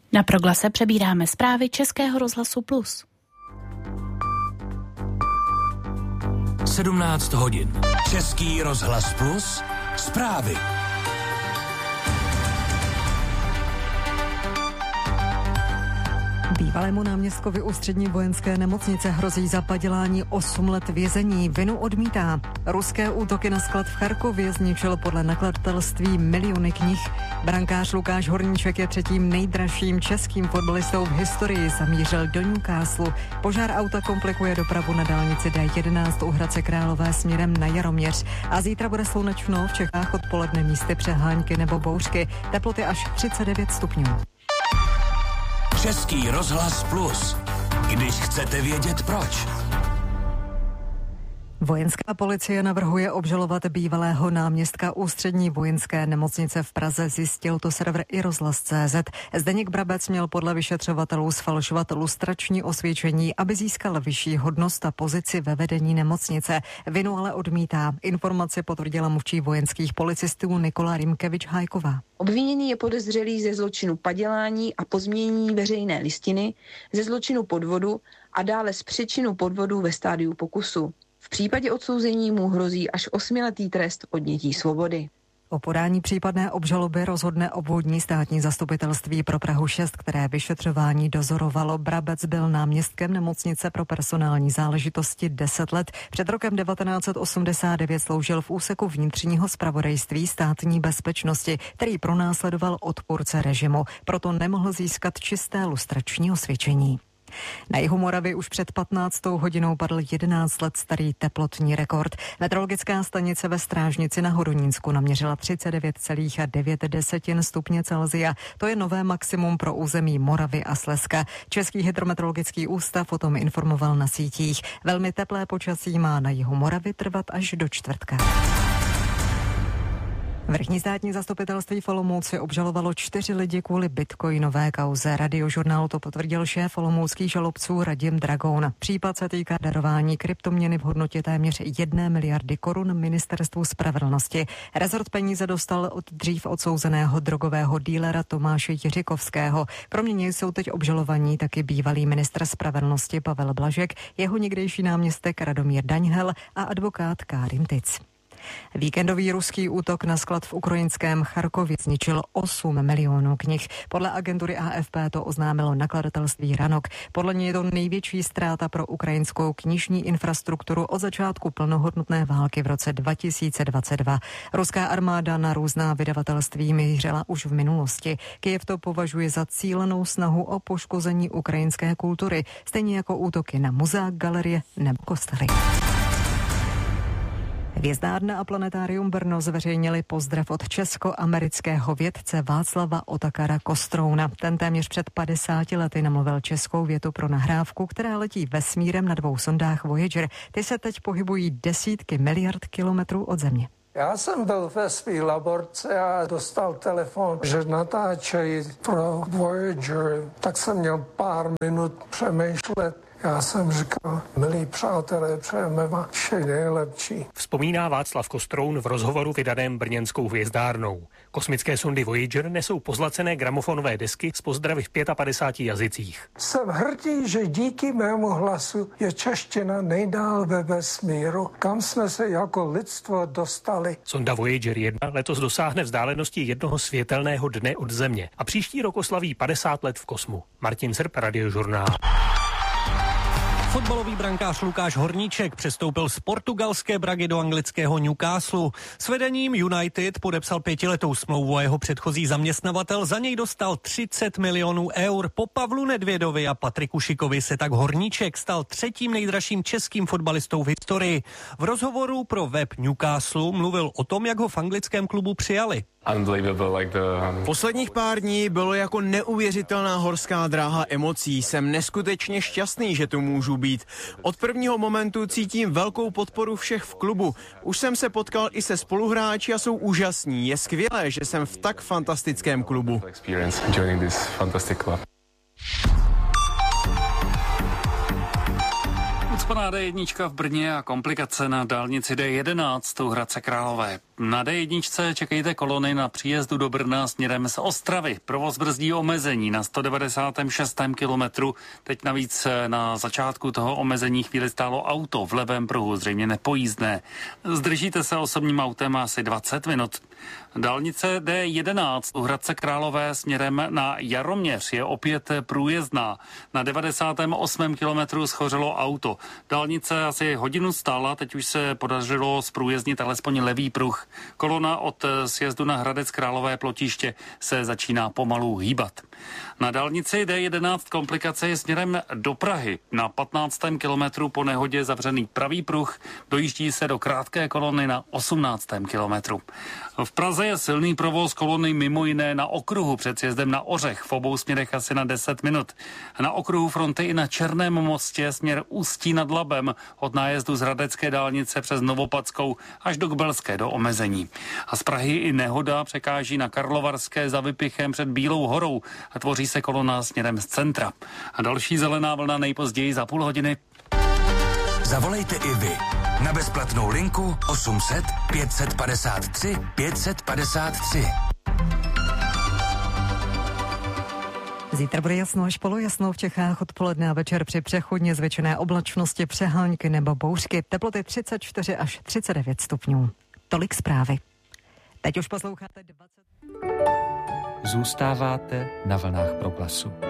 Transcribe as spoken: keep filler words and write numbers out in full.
Na Proglase přebíráme zprávy Českého rozhlasu Plus. sedmnáct hodin. Český rozhlas Plus. Zprávy. Bývalému náměstkovi Ústřední vojenské nemocnice hrozí za padělání osm let vězení. Vinu odmítá. Ruské útoky na sklad v Charkově zničil podle nakladatelství miliony knih. Brankář Lukáš Horníček je třetím nejdražším českým fotbalistou v historii. Zamířil do Newcastle. Požár auta komplikuje dopravu na dálnici D jedenáct u Hradce Králové směrem na Jaroměř. A zítra bude slunečno, v Čechách odpoledne místy přehánky nebo bouřky. Teploty až třicet devět stupňů. Český rozhlas Plus. Když chcete vědět proč. Vojenská policie navrhuje obžalovat bývalého náměstka Ústřední vojenské nemocnice v Praze, zjistil to server i rozhlas tečka cé zet. Zdeněk Brabec měl podle vyšetřovatelů sfalšovat lustrační osvědčení, aby získal vyšší hodnost a pozici ve vedení nemocnice. Vinu ale odmítá. Informaci potvrdila mluvčí vojenských policistů Nikola Rymkevič-Hájková. Obviněný je podezřelý ze zločinu padělání a pozměnění veřejné listiny, ze zločinu podvodu a dále z přečinu podvodu ve stádiu pokusu. V případě odsouzení mu hrozí až osmiletý trest odnětí svobody. O podání případné obžaloby rozhodne obvodní státní zastupitelství pro Prahu šest, které vyšetřování dozorovalo. Brabec byl náměstkem nemocnice pro personální záležitosti deset let. Před rokem devatenáct set osmdesát devět sloužil v úseku vnitřního zpravodajství státní bezpečnosti, který pronásledoval odpůrce režimu. Proto nemohl získat čisté lustrační osvědčení. Na jihu Moravy už před patnáctou hodinou padl jedenáct let starý teplotní rekord. Meteorologická stanice ve Strážnici na Hodonínsku naměřila třicet devět celá devět stupně Celsia. To je nové maximum pro území Moravy a Slezska. Český hydrometeorologický ústav o tom informoval na sítích. Velmi teplé počasí má na jihu Moravy trvat až do čtvrtka. Vrchní státní zastupitelství v Olomouci obžalovalo čtyři lidi kvůli bitcoinové kauze. Radiožurnálu to potvrdil šéf olomouckých žalobců Radim Dragoun. Případ se týká darování kryptoměny v hodnotě téměř jedné miliardy korun ministerstvu spravedlnosti. Rezort peníze dostal od dřív odsouzeného drogového dílera Tomáše Jiřikovského. Kromě něj jsou teď obžalovaní taky bývalý ministr spravedlnosti Pavel Blažek, jeho někdejší náměstek Radomír Daňhel a advokát Kárim Tic. Víkendový ruský útok na sklad v ukrajinském Charkově zničil osm milionů knih. Podle agentury A F P to oznámilo nakladatelství Ranok. Podle něj je to největší ztráta pro ukrajinskou knižní infrastrukturu od začátku plnohodnotné války v roce dva tisíce dvacet dva. Ruská armáda na různá vydavatelství mířila už v minulosti. Kyjev to považuje za cílenou snahu o poškození ukrajinské kultury, stejně jako útoky na muzea, galerie nebo kostely. Hvězdárna a planetárium Brno zveřejnili pozdrav od česko-amerického vědce Václava Otakara Kostrouna. Ten téměř před padesáti lety namluvil českou větu pro nahrávku, která letí vesmírem na dvou sondách Voyager. Ty se teď pohybují desítky miliard kilometrů od Země. Já jsem byl ve své laborce a dostal telefon, že natáčejí pro Voyager, tak jsem měl pár minut přemýšlet. Já jsem říkal, milí přátelé, přejeme vám vše nejlepší. Vzpomíná Václav Kostroun v rozhovoru vydaném brněnskou hvězdárnou. Kosmické sondy Voyager nesou pozlacené gramofonové desky s pozdravy v padesát pěti jazycích. Jsem hrdý, že díky mému hlasu je čeština nejdál ve vesmíru, kam jsme se jako lidstvo dostali. Sonda Voyager jedna letos dosáhne vzdálenosti jednoho světelného dne od Země a příští rok oslaví padesát let v kosmu. Martin Srp, Radiožurnál. Fotbalový brankář Lukáš Horníček přestoupil z portugalské Bragy do anglického Newcastle. S vedením United podepsal pětiletou smlouvu a jeho předchozí zaměstnavatel za něj dostal třicet milionů eur. Po Pavlu Nedvědovi a Patriku Šikovi se tak Horníček stal třetím nejdražším českým fotbalistou v historii. V rozhovoru pro web Newcastle mluvil o tom, jak ho v anglickém klubu přijali. Posledních pár dní bylo jako neuvěřitelná horská dráha emocí. Jsem neskutečně šťastný, že tu můžu být. Od prvního momentu cítím velkou podporu všech v klubu. Už jsem se potkal i se spoluhráči a jsou úžasní. Je skvělé, že jsem v tak fantastickém klubu. Ucpaná D jedna v Brně a komplikace na dálnici D jedenáct u Hradce Králové. Na D jedna čekejte kolony na příjezdu do Brna směrem z Ostravy. Provoz brzdí omezení na sto devadesátém šestém kilometru. Teď navíc na začátku toho omezení chvíli stálo auto v levém pruhu, zřejmě nepojízdné. Zdržíte se osobním autem asi dvacet minut. Dálnice D jedenáct u Hradce Králové směrem na Jaroměř je opět průjezdná. Na devadesátém osmém kilometru schořelo auto. Dálnice asi hodinu stála, teď už se podařilo zprůjezdnit alespoň levý pruh. Kolona od sjezdu na Hradec Králové Plottiště se začíná pomalu hýbat. Na dálnici D jedenáct komplikace je směrem do Prahy. Na patnáctém kilometru po nehodě zavřený pravý pruh, dojíždí se do krátké kolony na osmnáctém kilometru. V Praze je silný provoz kolony mimo jiné na okruhu před sjezdem na Ořech, v obou směrech asi na deset minut. Na okruhu fronty i na Černém mostě směr Ústí nad Labem od nájezdu z Hradecké dálnice přes Novopadskou až do Kbelské do omezení. A z Prahy i nehoda překáží na Karlovarské za Vypichem před Bílou horou a tvoří se kolona směrem z centra. A další zelená vlna nejpozději za půl hodiny. Zavolejte i vy na bezplatnou linku osm set pět set padesát tři pět set padesát tři. Zítra bude jasno až polojasno v Čechách, odpoledne a večer při přechodně zvětšené oblačnosti, přehánky nebo bouřky. Teploty třicet čtyři až třicet devět stupňů. Tolik zprávy. Teď už posloucháte dvacet... Zůstáváte na vlnách Proglasu.